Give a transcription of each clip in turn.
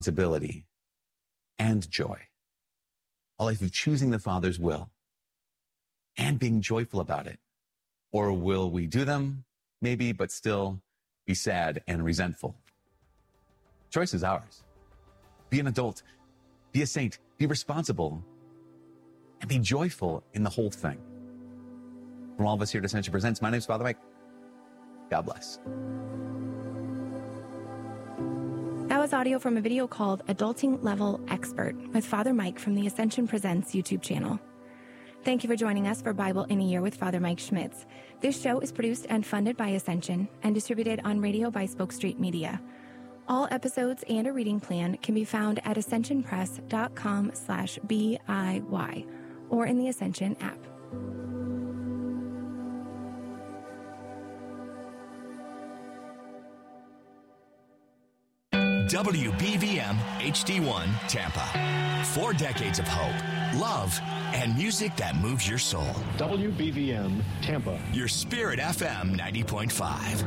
responsibility and joy. A life of choosing the Father's will and being joyful about it. Or will we do them? Maybe, but still be sad and resentful. Choice is ours. Be an adult, be a saint, be responsible, and be joyful in the whole thing. From all of us here at Ascension Presents, my name is Father Mike. God bless. That was audio from a video called Adulting Level Expert with Father Mike from the Ascension Presents YouTube channel. Thank you for joining us for Bible in a Year with Father Mike Schmitz. This show is produced and funded by Ascension and distributed on radio by Spoke Street Media. All episodes and a reading plan can be found at ascensionpress.com/BIY or in the Ascension app. WBVM HD1 Tampa. 4 decades of hope, love, and music that moves your soul. WBVM Tampa. Your Spirit FM 90.5.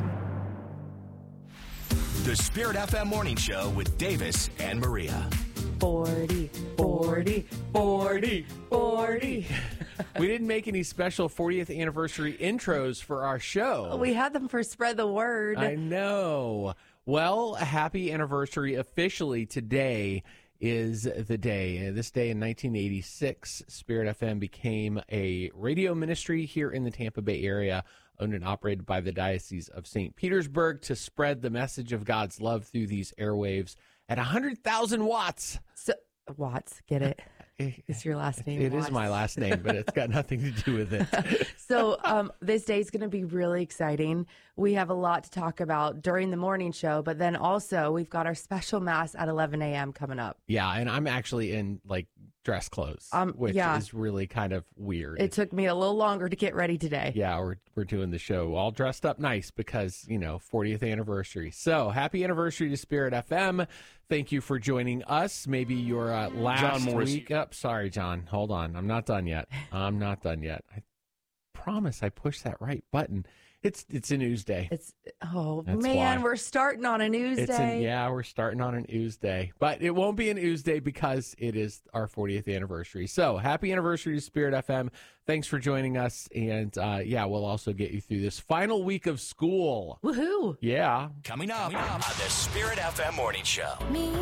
The Spirit FM Morning Show with Davis and Maria. 40, 40, 40, 40. We didn't make any special 40th anniversary intros for our show. We had them for Spread the Word. I know. Well, a happy anniversary officially. Today is the day. This day in 1986, Spirit FM became a radio ministry here in the Tampa Bay area, owned and operated by the Diocese of St. Petersburg to spread the message of God's love through these airwaves at 100,000 watts. So, Watts, get it? It's your last name. It Watts. is my last name, but it's got nothing to do with it. So this day is going to be really exciting. We have a lot to talk about during the morning show, but then also we've got our special Mass at 11 a.m. coming up. Yeah, and I'm actually in, dress clothes, which is really kind of weird. It took me a little longer to get ready today. Yeah, we're doing the show all dressed up nice because, 40th anniversary. So, happy anniversary to Spirit FM. Thank you for joining us. Maybe your last week up. Sorry, John. Hold on. I'm not done yet. I promise I pushed that right button. It's a news day. That's why. We're starting on a news day. We're starting on an ooze day. But it won't be an ooze day because it is our 40th anniversary. So, happy anniversary to Spirit FM. Thanks for joining us. And, we'll also get you through this final week of school. Woohoo! Yeah. Coming up on the Spirit FM Morning Show. Me